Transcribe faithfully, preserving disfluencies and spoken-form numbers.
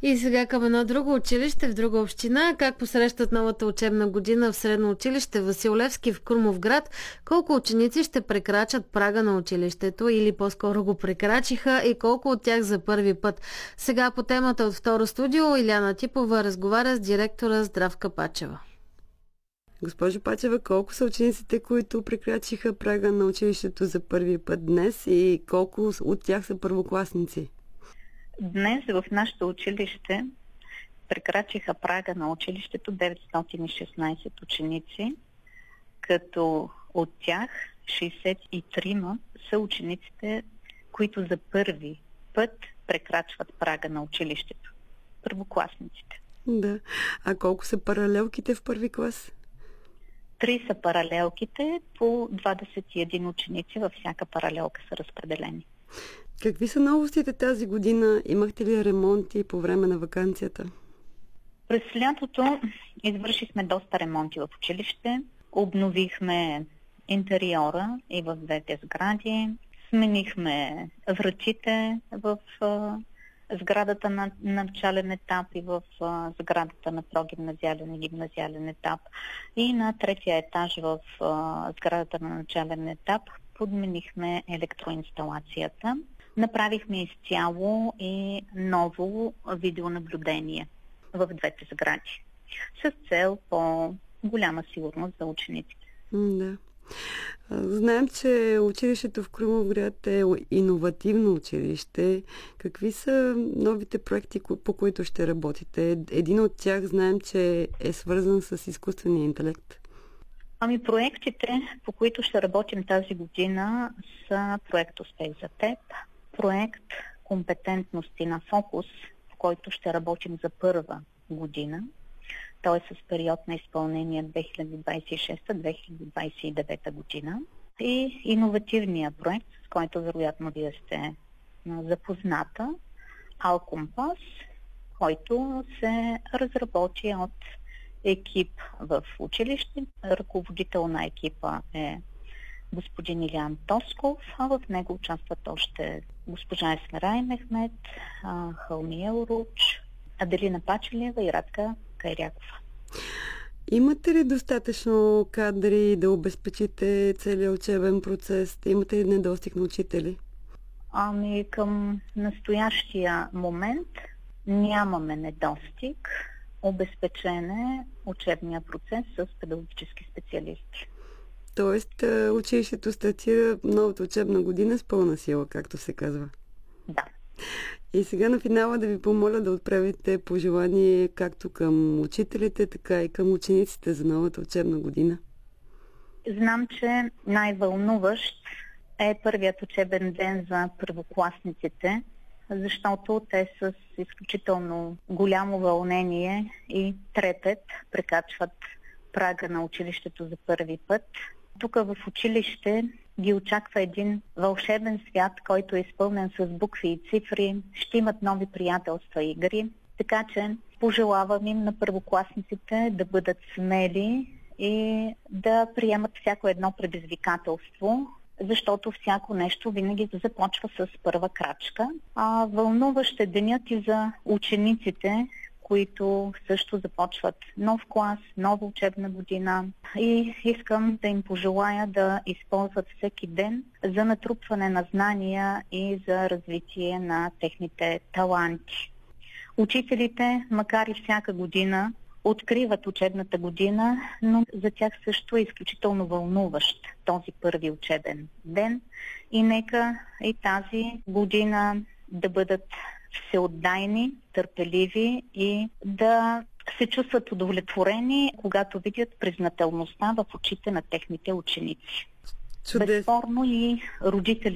И сега към едно друго училище в друга община. Как посрещат новата учебна година в средно училище Васил Левски в Крумовград? Колко ученици ще прекрачат прага на училището или по-скоро го прекрачиха и колко от тях за първи път? Сега по темата от второ студио Иляна Типова разговаря с директора Здравка Пачева. Госпожо Пачева, колко са учениците, които прекрачиха прага на училището за първи път днес и колко от тях са първокласници? Днес в нашето училище прекрачиха прага на училището деветстотин и шестнадесет ученици, като от тях шейсет и три са учениците, които за първи път прекрачват прага на училището. Първокласниците. Да. А колко са паралелките в първи клас? Три са паралелките, по двадесет и един ученици във всяка паралелка са разпределени. Какви са новостите тази година? Имахте ли ремонти по време на ваканцията? През лятото извършихме доста ремонти в училище. Обновихме интериора и в двете сгради. Сменихме вратите в а, сградата на начален етап и в а, сградата на прогимназиален и гимназиален етап. И на третия етаж в а, сградата на начален етап подменихме електроинсталацията. Направихме изцяло и ново видеонаблюдение в двете сгради с цел по-голяма сигурност за учениците. Да. Знаем, че училището в Крумовград е иновативно училище. Какви са новите проекти, по които ще работите? Един от тях знаем, че е свързан с изкуствения интелект. Ами проектите, по които ще работим тази година, са проект Успех за теб, проект Компетентности на фокус, в който ще работим за първа година. Той е с период на изпълнение две хиляди двадесет и шеста - две хиляди двадесет и девета година. И иновативния проект, с който вероятно вие сте запозната, Алкомпас, който се разработи от екип в училище. Ръководител на екипа е господин Илян Тосков, а в него участват още госпожа Есмерай Мехмет, Халмия Руч, Аделина Пачелева и Радка Кайрякова. Имате ли достатъчно кадри да обезпечите целият учебен процес? Имате ли недостиг на учители? Ами към настоящия момент нямаме недостиг. Обезпечен е учебния процес с педагогически специалисти. Тоест, училището стартира новата учебна година с пълна сила, както се казва. Да. И сега на финала да ви помоля да отправите пожелание както към учителите, така и към учениците за новата учебна година. Знам, че най-вълнуващ е първият учебен ден за първокласниците, защото те с изключително голямо вълнение и трепет прекачват прага на училището за първи път. Тук в училище ги очаква един вълшебен свят, който е изпълнен с букви и цифри. Ще имат нови приятелства и игри. Така че пожелавам им на първокласниците да бъдат смели и да приемат всяко едно предизвикателство, защото всяко нещо винаги започва с първа крачка. А вълнуващ е денят и за учениците, които също започват нов клас, нова учебна година. И искам да им пожелая да използват всеки ден за натрупване на знания и за развитие на техните таланти. Учителите, макар и всяка година, откриват учебната година, но за тях също е изключително вълнуващ този първи учебен ден. И нека и тази година да бъдат всеотдайни, търпеливи и да се чувстват удовлетворени, когато видят признателността в очите на техните ученици. Чудес. Безспорно и родители